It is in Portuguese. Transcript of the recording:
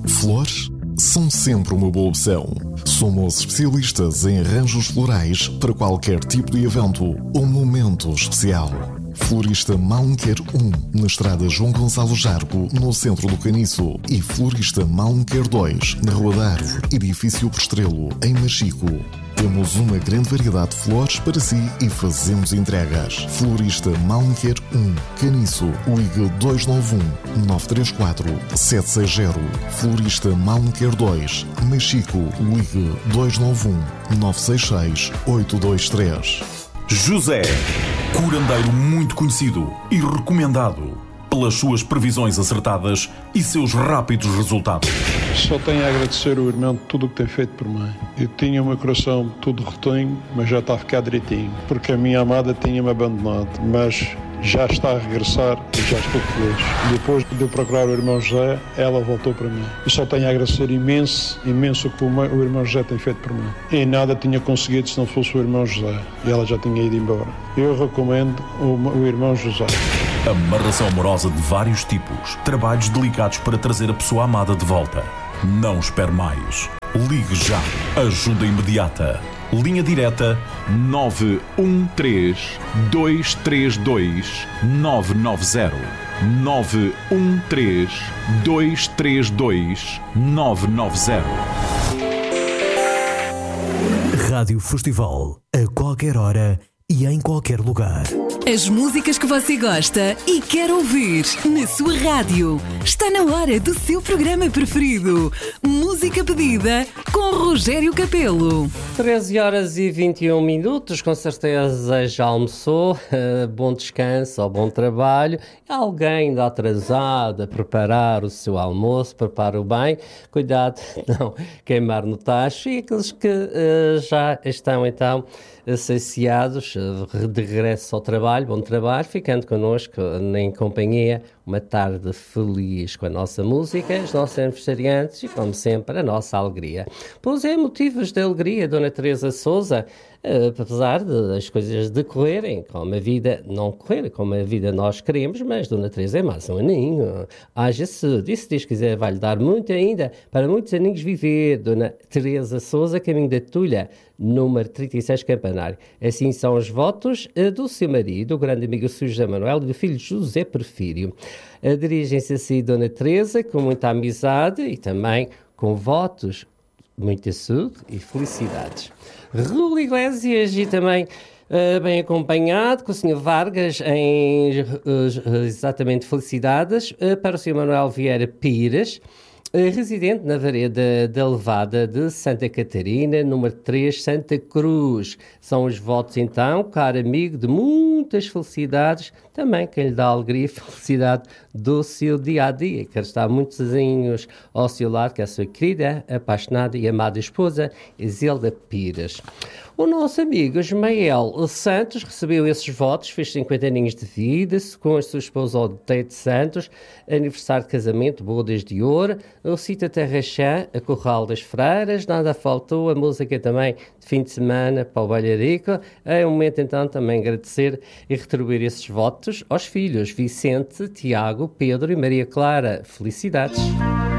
Flores são sempre uma boa opção. Somos especialistas em arranjos florais para qualquer tipo de evento ou momento especial. Florista Malmquer 1, na estrada João Gonçalo Jargo, no centro do Caniço. E Florista Malmquer 2, na Rua da Árvore, edifício Postrelo, em Machico. Temos uma grande variedade de flores para si e fazemos entregas. Florista Malmquer 1, Caniço, ligue 291-934-760. Florista Malmquer 2, Machico, ligue 291-966-823. José, curandeiro muito conhecido e recomendado pelas suas previsões acertadas e seus rápidos resultados. Só tenho a agradecer ao irmão de tudo o que tem feito por mim. Eu tinha o meu coração todo rotinho, mas já está a ficar direitinho, porque a minha amada tinha-me abandonado, mas já está a regressar e já estou feliz. Depois de eu procurar o irmão José, ela voltou para mim. Eu só tenho a agradecer imenso o que o irmão José tem feito por mim. E nada tinha conseguido se não fosse o irmão José. E ela já tinha ido embora. Eu recomendo o irmão José. Amarração amorosa de vários tipos. Trabalhos delicados para trazer a pessoa amada de volta. Não espere mais. Ligue já. Ajuda imediata. Linha direta 913-232-990. 913-232-990. Rádio Festival, a qualquer hora e em qualquer lugar. As músicas que você gosta e quer ouvir na sua rádio. Está na hora do seu programa preferido. Música pedida com Rogério Capelo. 13h21, com certeza já almoçou. Bom descanso ou bom trabalho. Alguém ainda atrasado a preparar o seu almoço, prepara-o bem. Cuidado, não queimar no tacho. E aqueles que já estão então saciados, de regresso ao trabalho, bom trabalho, ficando connosco em companhia, uma tarde feliz com a nossa música, os nossos aniversariantes e, como sempre, a nossa alegria. Pois é, motivos de alegria, Dona Teresa Sousa, apesar das coisas decorrerem como a vida, não correr como a vida nós queremos, mas Dona Teresa é mais um aninho. Haja saúde, e se Deus quiser vai-lhe dar muito ainda, para muitos aninhos viver. Dona Teresa Sousa, caminho da Tulha, número 36 Campanário. Assim são os votos do seu marido, o grande amigo Sr. José Manuel, e do filho José Porfírio. Dirigem-se assim Dona Teresa com muita amizade e também com votos, muita saúde e felicidades. Raul Iglesias e também bem acompanhado com o Sr. Vargas em exatamente felicidades para o Sr. Manuel Vieira Pires, residente na Vareda da Levada de Santa Catarina, número 3, Santa Cruz. São os votos, então, caro amigo, de muitas felicidades, também quem lhe dá alegria e felicidade do seu dia-a-dia. Quero estar muitos aninhos ao seu lado, que é a sua querida, apaixonada e amada esposa, Isilda Pires. O nosso amigo Ismael Santos recebeu esses votos, fez 50 aninhos de vida, com a sua esposa Odete Santos, aniversário de casamento, bodas de ouro, o Cita Terra Chã, a Corral das Freiras, nada faltou, a música também de fim de semana para o Balharico. É um momento então também agradecer e retribuir esses votos aos filhos Vicente, Tiago, Pedro e Maria Clara. Felicidades!